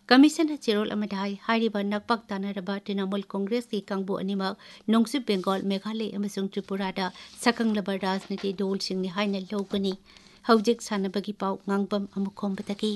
Commission चेरोल हाइरिबा नकपक तानरबा Trinamool Congress की कांगबु अनिमक नोंगसु बेंगल मेघालय अमसुंग त्रिपुरादा सकंगलबा राजनीति दौलसिंगनि हाइना लौगनी हौजिक सानबगी पाउ ngangbam amukhombataki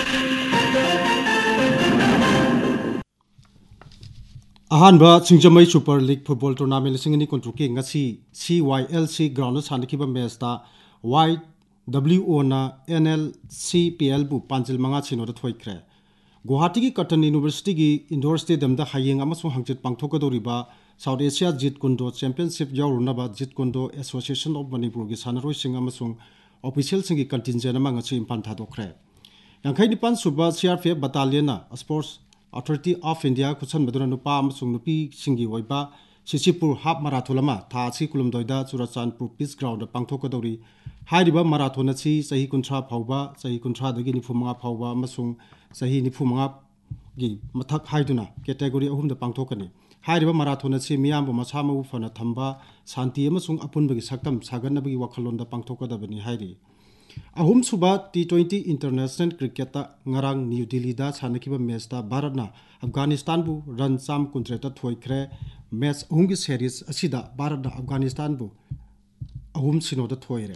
अहानबा सिंजमई super league football tournament लिंग कंट्रोकी ngasi CYLC ग्राउंड सानखिबा मैच ता YWO ना NLCPL बु पांजिल मंगा छिनोदा थोइख्रे गुवाहाटी की कटन यूनिवर्सिटी की इंडोर स्टेडियम दा Hayeng अमसुंग हांगचित पांगथोकदोरिबा south Asia Jeet कुंडो championship यावरुनबा Jeet कुंडो association of Manipur की सानरोइसिंग अमसुंग ऑफिशियल सिंग की कंटिंजेंट अमा ngasi इम्फाल थादोख्रे यांखैनिपान सुबा CRPF battalion sports authority of India खुसन बदुना नुपा अमसुंग नुपी सिंगी ओइबा सिसिपुर half marathon अमा था असि कुलुमदोइदा चुराचांदपुर पीस ग्राउंड पांगथोकदोरी हाइरिबा मैराथन असि सही 30 फाउबा सही 30 दगी 95 फाउबा अमसुंग सही 95 गी मथक हाइदुना कैटेगरी अहुमदा पांगथोकनी हाइरिबा मैराथन असि मियामबु मसामबु फना थंबा शांति अमसुंग अपुनबगी सक्तम सागनबगी वखलोंदा पांगथोकदबनी हाइरि अहुम सुबा T20 international cricket ngarang new Delhi दा सानखिबा मैच ता भारतना अफगानिस्तान बु रन चाम कुंट्रेट थोइख्रे मैच अहुम की सीरीज असिदा भारतना अफगानिस्तान बु अहुम सिनोदा थोइरे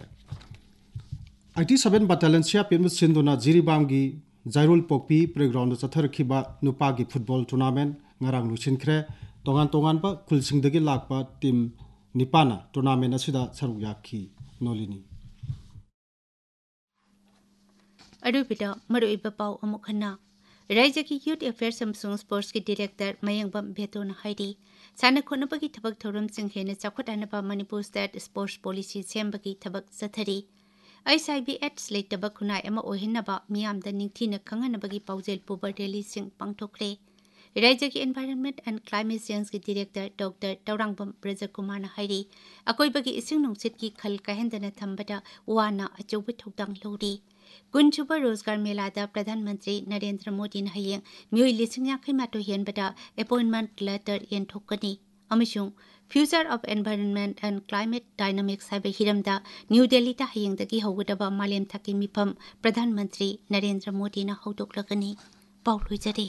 87 बटालियन CRPF सिंदुना जिरीबाम की जायरुल पोकपी प्लेग्राउंड चथरखिबा नुपा की फुटबॉल टूर्नामेंट ngarang लुसिनख्रे तोगान तोगान बा खुलसिंगदगी लाकपा टीम निपाना टूर्नामेंट असिदा सरुक याखी नोलिनी अरुबिदा मरुइबा पाउ अमुखना राज्य की यूथ अफेयर्स अमसुंग स्पोर्ट्स की डायरेक्टर मयंगबम भेटोना हाइडी साना खोनबगी थबक थौरम सिंह हेने चाखुटानबा Manipur state sports policy सेमबगी थबक चथरी ICBH लेटबा खुनाय अमा ओहिनबा मियामदा निंगथीना खंगनबगी पाउजेल पुबर रैली सिंह पांगथोखरे राज्य की एनवायरनमेंट एंड क्लाइमेट चेंज की डायरेक्टर डॉक्टर तौरांगबम ब्रजकुमार हाइरी अकोइबगी इसिंग नुंगसित की खल काहेंदना थंबदा वाना अचौब थौदांग लौरी कुंजुबा रोजगार मेलादा प्रधानमंत्री नरेंद्र मोदी ने हयेंग मियोई लिसिंग याखै माटो हेनबदा appointment letter येंथोकनी अमसुंग future of environment and climate dynamics highway हिरमदा new Delhi ता हयेंगदगी हौगदबा मालेम थाकी मिफम प्रधानमंत्री नरेंद्र मोदी ने हौदोकलगनी पाउ लुइजरे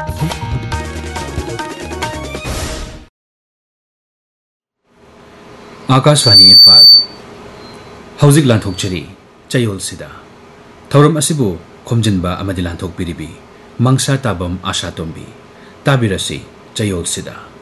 आकाशवाणी इम्फाल हौजिक लांथोकचरी चयोल सिदा थौरम असिबु खोमजिनबा अमदि लांथोकपिरिबी मंगसा ताबम आशा तोंबी ताबिरसी चयोल सिदा।